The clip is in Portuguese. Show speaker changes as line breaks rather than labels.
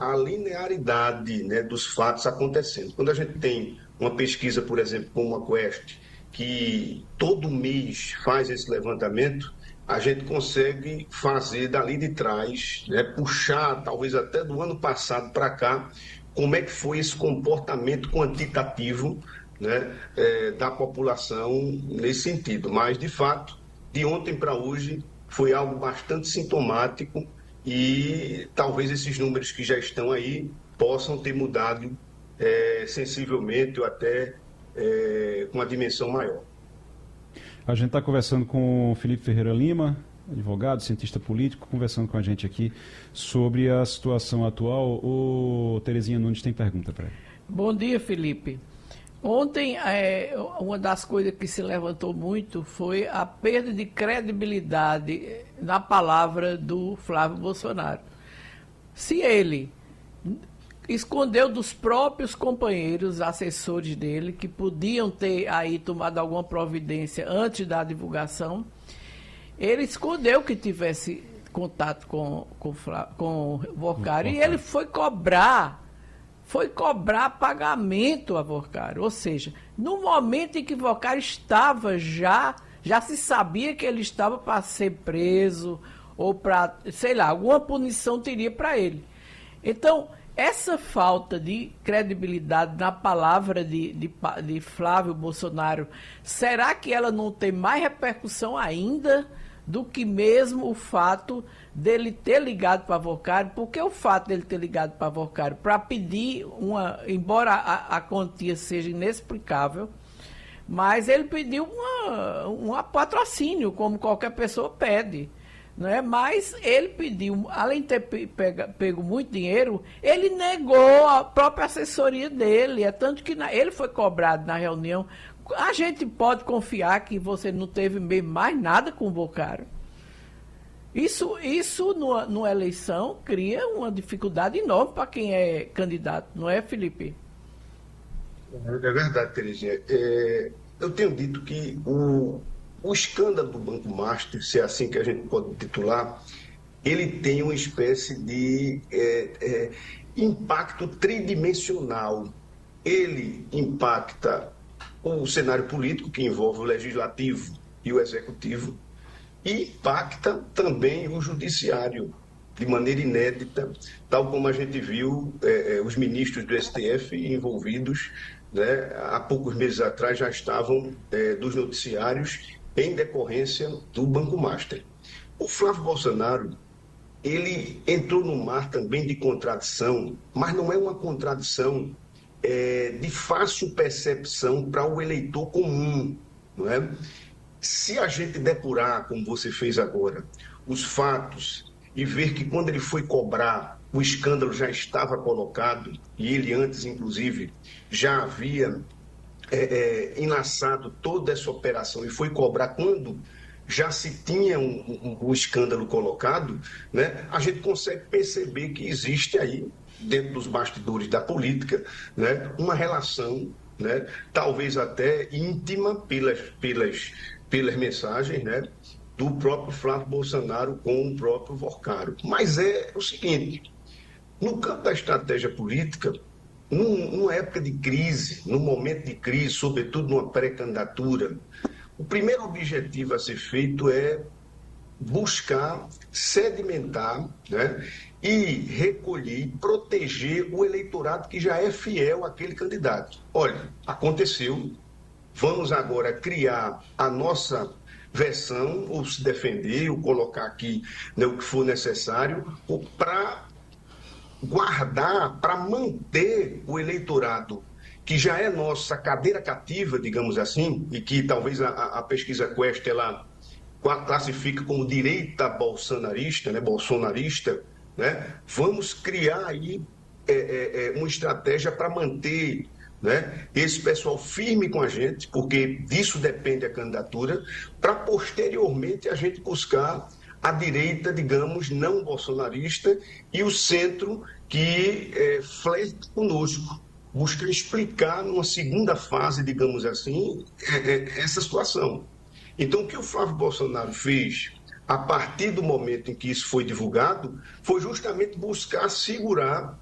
a linearidade, né, dos fatos acontecendo. Quando a gente tem uma pesquisa, por exemplo, como a Quest, que todo mês faz esse levantamento, a gente consegue fazer dali de trás, né, puxar talvez até do ano passado para cá, como é que foi esse comportamento quantitativo, né, da população nesse sentido. Mas, de fato, de ontem para hoje foi algo bastante sintomático e talvez esses números que já estão aí possam ter mudado sensivelmente ou até com uma dimensão maior.
A gente está conversando com o Felipe Ferreira Lima, advogado, cientista político, conversando com a gente aqui sobre a situação atual. O Terezinha Nunes tem pergunta para ele.
Bom dia, Felipe. Ontem, uma das coisas que se levantou muito foi a perda de credibilidade na palavra do Flávio Bolsonaro. Se ele escondeu dos próprios companheiros, assessores dele, que podiam ter aí tomado alguma providência antes da divulgação, ele escondeu que tivesse contato com o Vocari e ele foi cobrar pagamento a Vocari. Ou seja, no momento em que Vocari estava já se sabia que ele estava para ser preso ou para, sei lá, alguma punição teria para ele. Então, essa falta de credibilidade na palavra de Flávio Bolsonaro, será que ela não tem mais repercussão ainda do que mesmo o fato dele ter ligado para Vocari? Porque o fato dele ter ligado para Vocari para pedir embora a quantia seja inexplicável, mas ele pediu um patrocínio, como qualquer pessoa pede. Né? Mas ele pediu, além de ter pego muito dinheiro, ele negou a própria assessoria dele. É tanto que ele foi cobrado na reunião. A gente pode confiar que você não teve mesmo mais nada com o Vocari? Isso numa eleição cria uma dificuldade enorme para quem é candidato, não é, Felipe?
É verdade, Terezinha. Eu tenho dito que o escândalo do Banco Master, se é assim que a gente pode titular, ele tem uma espécie de impacto tridimensional. Ele impacta o cenário político, que envolve o legislativo e o executivo, e impacta também o judiciário, de maneira inédita, tal como a gente viu os ministros do STF envolvidos, né, há poucos meses atrás já estavam dos noticiários em decorrência do Banco Master. O Flávio Bolsonaro, ele entrou no mar também de contradição, mas não é uma contradição de fácil percepção para o eleitor comum, não é? Se a gente depurar, como você fez agora, os fatos e ver que quando ele foi cobrar, o escândalo já estava colocado, e ele antes, inclusive, já havia enlaçado toda essa operação e foi cobrar quando já se tinha um escândalo colocado, né? A gente consegue perceber que existe aí, dentro dos bastidores da política, né, uma relação, né, talvez até íntima pelas mensagens, né, do próprio Flávio Bolsonaro com o próprio Vocari. Mas é o seguinte, no campo da estratégia política, numa época de crise, num momento de crise, sobretudo numa pré-candidatura, o primeiro objetivo a ser feito é buscar sedimentar, né, e recolher, proteger o eleitorado que já é fiel àquele candidato. Olha, aconteceu, vamos agora criar a nossa versão, ou se defender, ou colocar aqui, né, o que for necessário, para guardar, para manter o eleitorado que já é nossa cadeira cativa, digamos assim, e que talvez a pesquisa Quest ela classifica como direita bolsonarista, né? Vamos criar aí uma estratégia para manter, né, esse pessoal firme com a gente, porque disso depende a candidatura, para posteriormente a gente buscar a direita, digamos, não bolsonarista e o centro que flerta conosco, busca explicar numa segunda fase, digamos assim, essa situação. Então, o que o Flávio Bolsonaro fez a partir do momento em que isso foi divulgado, foi justamente buscar segurar